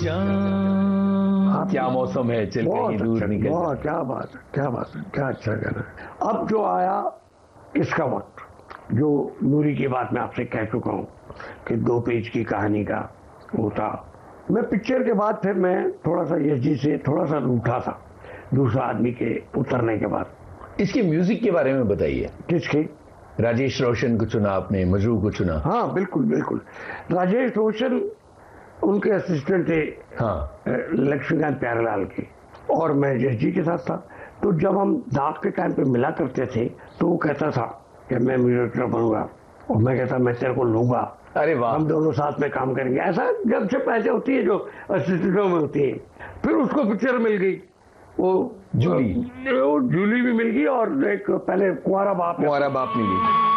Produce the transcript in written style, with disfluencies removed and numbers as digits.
क्या मौसम है, चल कहीं दूर निकल। बहुत, क्या बात है, क्या बात है, क्या अच्छा गाना है। अब जो आया इसका वक्त, जो नूरी की बात मैं आपसे कह चुका हूँ कि 2 पेज की कहानी का वो था। मैं पिक्चर के बाद फिर मैं थोड़ा सा यश जी से थोड़ा सा रूठा था, दूसरा आदमी के उतरने के बाद। इसके म्यूजिक के बारे में बताइए। किसके? राजेश रोशन को चुना आपने, मजरू को चुना। हाँ बिल्कुल बिल्कुल। राजेश रोशन उनके असिस्टेंट थे, हाँ, लक्ष्मीकांत प्यारेलाल के, और मैं यश जी के साथ था। तो जब हम दाग के टाइम पे मिला करते थे तो वो कहता था कि मैं म्यूजिक बनूंगा, और मैं कहता मैं तेरे को लूंगा, अरे वाह, हम दोनों साथ में काम करेंगे। ऐसा जब से पैसे होती है जो असिस्टेंटों में होती है। फिर उसको पिक्चर मिल गई, वो जूली भी मिल गई, और एक पहले कुंवारा बाप मिली।